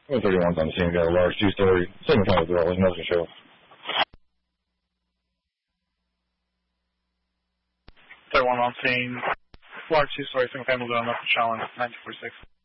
31's on the scene. Got a large two-story, single-family dwelling. Nothing to show. 31 on scene. Large two-story single-family dwelling. Nothing showing. 946.